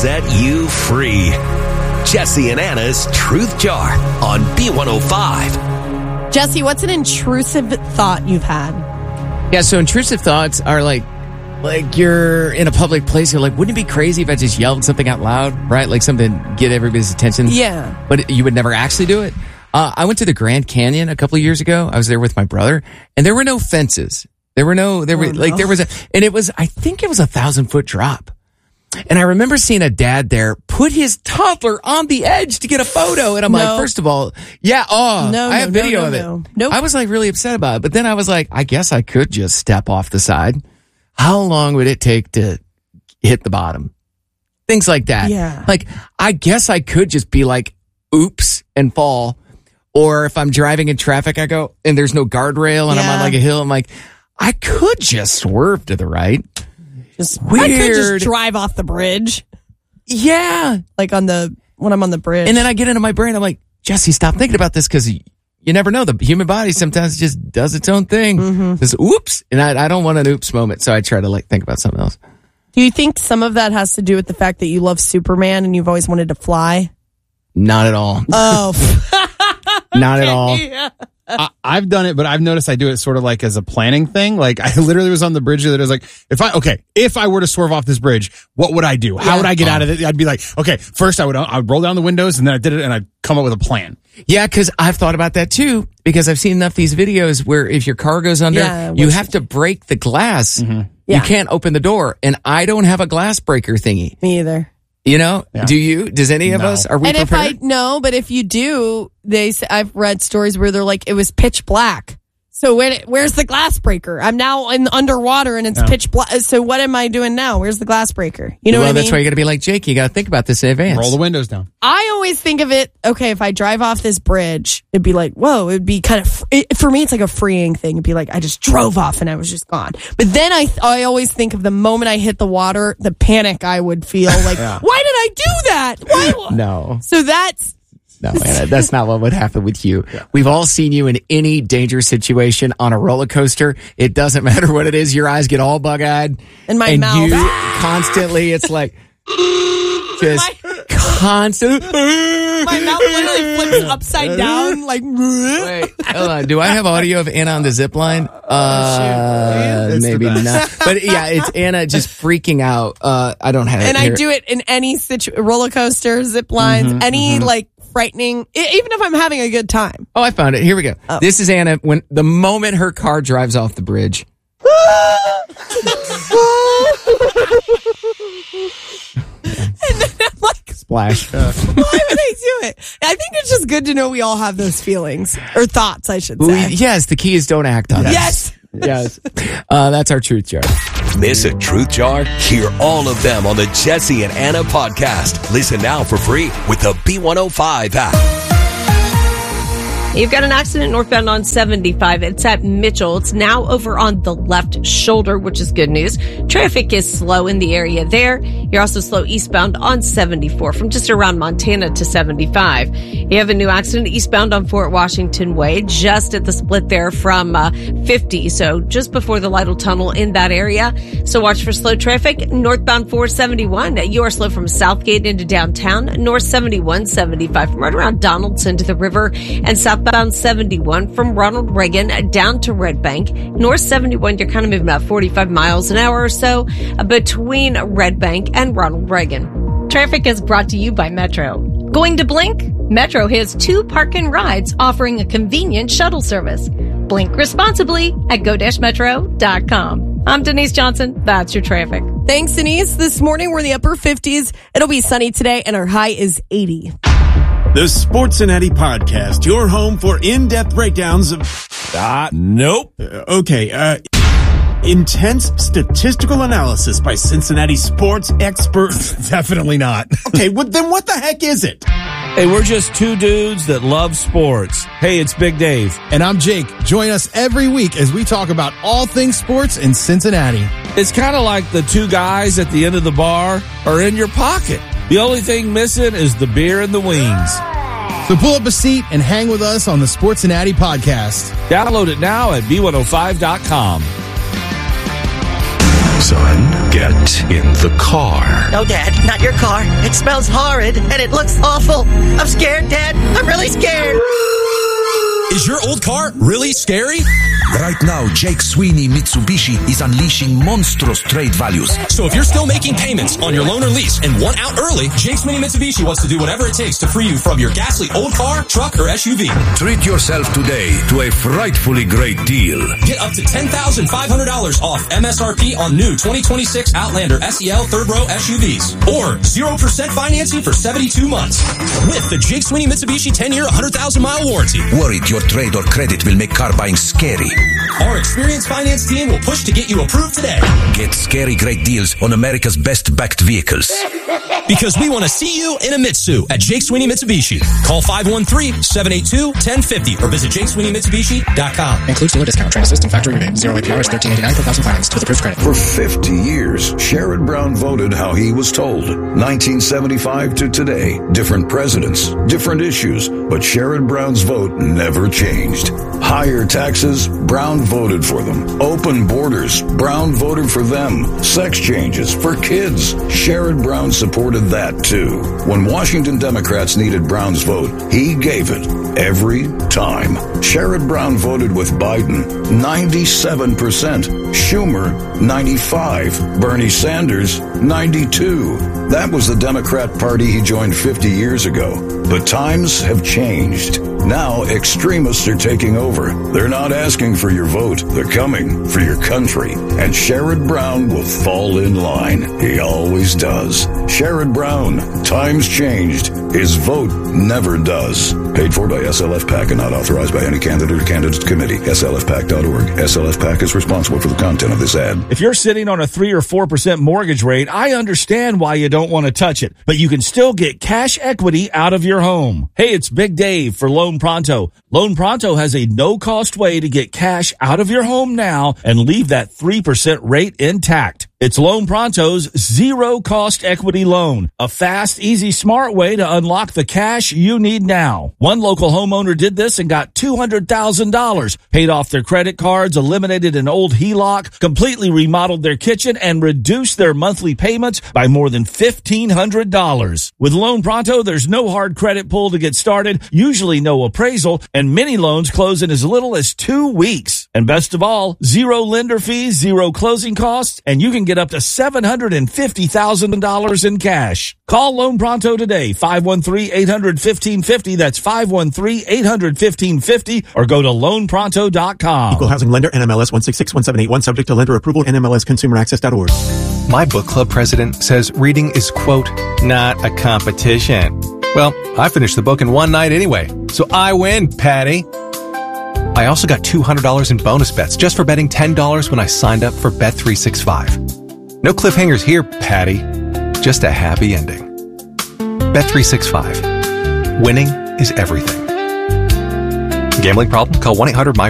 Set you free. Jesse and Anna's Truth Jar on B105. Jesse, what's an intrusive thought you've had? Yeah, so intrusive thoughts are like you're in a public place. You're like, wouldn't it be crazy if I just yelled something out loud, right? Like something to get everybody's attention. Yeah. But you would never actually do it. I went to the Grand Canyon a couple of years ago. I was there with my brother, and there were no fences. I think it was a 1,000-foot drop. And I remember seeing a dad there put his toddler on the edge to get a photo. And I'm like, first of all, I have video of it. Nope. I was like really upset about it. But then I was like, I guess I could just step off the side. How long would it take to hit the bottom? Things like that. Yeah. Like, I guess I could just be like, oops, and fall. Or if I'm driving in traffic, I go, and there's no guardrail and I'm on like a hill. I'm like, I could just swerve to the right. Weird. I could just drive off the bridge. Yeah. Like when I'm on the bridge. And then I get into my brain. I'm like, Jesse, stop thinking about this because you never know. The human body sometimes just does its own thing. Mm-hmm. This oops. And I don't want an oops moment. So I try to think about something else. Do you think some of that has to do with the fact that you love Superman and you've always wanted to fly? Not at all. Oh. Not at all. Yeah. I've done it, but I've noticed I do it sort of like as a planning thing. Like I literally was on the bridge the other day. I was like, if I were to swerve off this bridge, what would I do? How would I get out of it? I'd be like, okay, first I'd roll down the windows, and then I did it, and I'd come up with a plan. Yeah, because I've thought about that too, because I've seen enough of these videos where if your car goes under, you have to break the glass. Mm-hmm. Yeah. You can't open the door, and I don't have a glass breaker thingy. Me either. You know, do you? Does any of us? Are we prepared? But if you do, I've read stories where they're like, it was pitch black. So where's the glass breaker? I'm now in underwater and it's pitch black. So what am I doing now? Where's the glass breaker? You know what I mean? Well, that's why you got to be like Jake. You got to think about this in advance. Roll the windows down. I always think of it, okay, if I drive off this bridge, it'd be like, whoa, it'd be kind of, for me, it's like a freeing thing. It'd be like, I just drove off and I was just gone. But then I always think of the moment I hit the water, the panic I would feel. Like, why did I do that? Why? No. So that's... No, Anna, that's not what would happen with you. Yeah. We've all seen you in any dangerous situation on a roller coaster. It doesn't matter what it is. Your eyes get all bug-eyed. And my mouth. You constantly, it's like, just constant. My mouth literally flips upside down. Like, wait, hold on. Do I have audio of Anna on the zip line? Maybe not. But yeah, it's Anna just freaking out. I don't have it. And I do it in any roller coaster, zip lines, any frightening, even if I'm having a good time. Oh, I found it. Here we go. Oh. This is Anna when the moment her car drives off the bridge. And then I'm like, splash. Why would I do it? I think it's just good to know we all have those feelings or thoughts, I should say. Yes, the key is don't act on it. Yes. Yes. That's our Truth Jar. Miss a Truth Jar? Hear all of them on the Jesse and Anna podcast. Listen now for free with the B105 app. You've got an accident northbound on 75. It's at Mitchell. It's now over on the left shoulder, which is good news. Traffic is slow in the area there. You're also slow eastbound on 74 from just around Montana to 75. You have a new accident eastbound on Fort Washington Way, just at the split there from 50. So just before the Lytle Tunnel in that area. So watch for slow traffic. Northbound 471. You are slow from Southgate into downtown. North 71, 75 from right around Donaldson to the river, and southbound 71 from Ronald Reagan down to Red Bank. North 71, you're kind of moving about 45 miles an hour or so between Red Bank and Ronald Reagan. Traffic is brought to you by Metro. Going to Blink? Metro has 2 park and rides offering a convenient shuttle service. Blink responsibly at go-metro.com. I'm Denise Johnson. That's your traffic. Thanks, Denise. This morning we're in the upper 50s. It'll be sunny today and our high is 80. The Sportsinati Podcast, your home for in-depth breakdowns of... Nope. Intense statistical analysis by Cincinnati sports experts. Definitely not. Okay, well, then what the heck is it? Hey, we're just 2 dudes that love sports. Hey, it's Big Dave. And I'm Jake. Join us every week as we talk about all things sports in Cincinnati. It's kind of like the 2 guys at the end of the bar are in your pocket. The only thing missing is the beer and the wings. So pull up a seat and hang with us on the Sportsinati Podcast. Download it now at B105.com. Son, get in the car. No, Dad, not your car. It smells horrid and it looks awful. I'm scared, Dad. I'm really scared. Is your old car really scary? Right now, Jake Sweeney Mitsubishi is unleashing monstrous trade values. So if you're still making payments on your loan or lease and want out early, Jake Sweeney Mitsubishi wants to do whatever it takes to free you from your ghastly old car, truck, or SUV. Treat yourself today to a frightfully great deal. Get up to $10,500 off MSRP on new 2026 Outlander SEL third row SUVs. Or 0% financing for 72 months. With the Jake Sweeney Mitsubishi 10-year, 100,000-mile warranty. Worried your trade or credit will make car buying scary? Our experienced finance team will push to get you approved today. Get scary great deals on America's best-backed vehicles. Because we want to see you in a Mitsu at Jake Sweeney Mitsubishi. Call 513-782-1050 or visit JakeSweeneyMitsubishi.com. Includes dealer discount, trade assist, and factory rebate. 0 APR is $13.89 per thousand financed with approved credit. For 50 years, Sherrod Brown voted how he was told. 1975 to today, different presidents, different issues, but Sherrod Brown's vote never changed. Higher taxes, Brown voted for them. Open borders, Brown voted for them. Sex changes for kids, Sherrod Brown supported that too. When Washington Democrats needed Brown's vote, he gave it every time. Sherrod Brown voted with Biden 97%, Schumer 95%, Bernie Sanders 92%. That was the Democrat Party he joined 50 years ago. But times have changed. Now extremists are taking over. They're not asking for your vote. They're coming for your country. And Sherrod Brown will fall in line. He always does. Sherrod Brown. Times changed. His vote never does. Paid for by SLF PAC and not authorized by any candidate or candidate committee. SLFPAC.org. SLF PAC is responsible for the content of this ad. If you're sitting on a 3 or 4% mortgage rate, I understand why you don't want to touch it, but you can still get cash equity out of your home. Hey, it's Big Dave for Loan Pronto. Loan Pronto has a no-cost way to get cash out of your home now and leave that 3% rate intact. It's Loan Pronto's zero-cost equity loan, a fast, easy, smart way to unlock the cash you need now. One local homeowner did this and got $200,000, paid off their credit cards, eliminated an old HELOC, completely remodeled their kitchen, and reduced their monthly payments by more than $1,500. With Loan Pronto, there's no hard credit pull to get started, usually no appraisal, and many loans close in as little as 2 weeks. And best of all, zero lender fees, zero closing costs, and you can get up to $750,000 in cash. Call Loan Pronto today, 513-800-1550. That's 513-800-1550, or go to loanpronto.com. Equal Housing Lender, NMLS 1661781, subject to lender approval, NMLSconsumeraccess.org. My book club president says reading is, quote, not a competition. Well, I finished the book in one night anyway, so I win, Patty. I also got $200 in bonus bets just for betting $10 when I signed up for Bet365. No cliffhangers here, Patty. Just a happy ending. Bet365. Winning is everything. Gambling problem? Call 1-800-MY